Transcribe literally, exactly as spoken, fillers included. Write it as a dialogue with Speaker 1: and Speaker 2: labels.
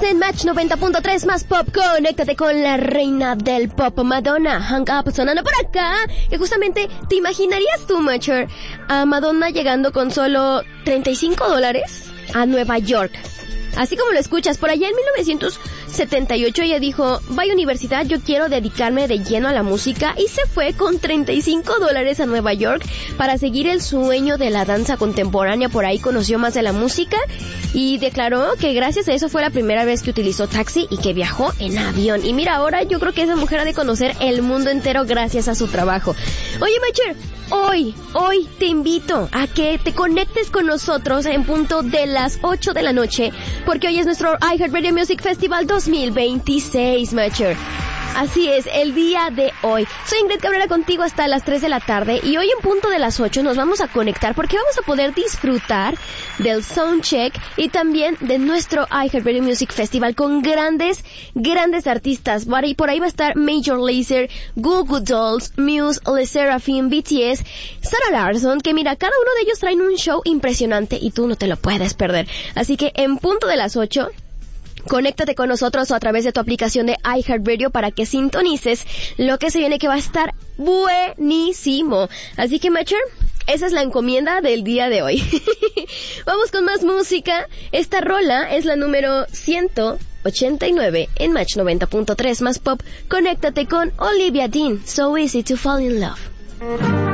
Speaker 1: en Match noventa punto tres más pop. Conéctate con la reina del pop, Madonna. Hang Up sonando por acá. Y justamente, ¿te imaginarías tú, Matcher, a Madonna llegando con solo treinta y cinco dólares a Nueva York? Así como lo escuchas, por allá en mil novecientos setenta y ocho ella dijo, vaya universidad, yo quiero dedicarme de lleno a la música, y se fue con treinta y cinco dólares a Nueva York para seguir el sueño de la danza contemporánea. Por ahí conoció más de la música y declaró que gracias a eso fue la primera vez que utilizó taxi y que viajó en avión. Y mira, ahora yo creo que esa mujer ha de conocer el mundo entero gracias a su trabajo. Oye, Matcher, hoy, hoy te invito a que te conectes con nosotros en punto de las ocho de la noche, porque hoy es nuestro iHeartRadio Music Festival dos mil veintiséis, Matcher. Así es, el día de hoy. Soy Ingrid Cabrera contigo hasta las tres de la tarde y hoy en punto de las ocho nos vamos a conectar porque vamos a poder disfrutar del soundcheck y también de nuestro iHeartRadio Music Festival con grandes, grandes artistas. Por ahí, por ahí va a estar Major Lazer, Goo Goo Dolls, Muse, Le Sserafim, B T S, Sarah Larsson, que mira, cada uno de ellos traen un show impresionante y tú no te lo puedes perder. Así que en punto de las ocho... conéctate con nosotros o a través de tu aplicación de iHeartRadio para que sintonices lo que se viene, que va a estar buenísimo. Así que, Matcher, esa es la encomienda del día de hoy. Vamos con más música. Esta rola es la número ciento ochenta y nueve en Match noventa punto tres más pop. Conéctate con Olivia Dean, So Easy to Fall in Love.